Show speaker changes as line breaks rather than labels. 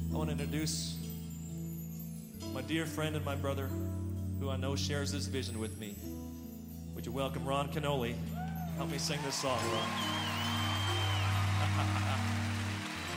I want to introduce my dear friend and my brother, who I know shares this vision with me. Would you welcome Ron Canoli? Help me sing this song, Ron.